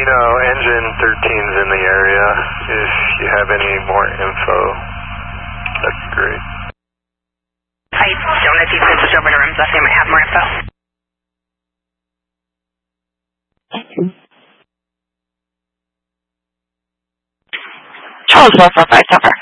Reno, engine 13's in the area. If you have any more info, that'd be great. I don't know if you switched over to rooms left. I might have more info. Charles 445, over.